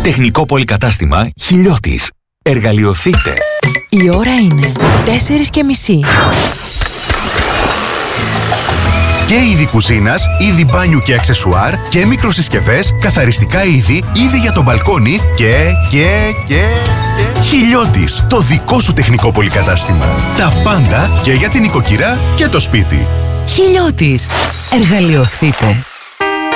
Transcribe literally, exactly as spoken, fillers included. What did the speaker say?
Τεχνικό πολυκατάστημα Χιλιώτης. Εργαλειοθείτε. Η ώρα είναι τέσσερις και μισή. Και είδη κουζίνας, είδη μπάνιου και αξεσουάρ και μικροσυσκευές, καθαριστικά είδη, είδη για το μπαλκόνι και, και, και, και... Χιλιώτης, το δικό σου τεχνικό πολυκατάστημα. Τα πάντα και για την οικοκυρά και το σπίτι. Χιλιώτης. Εργαλειοθείτε.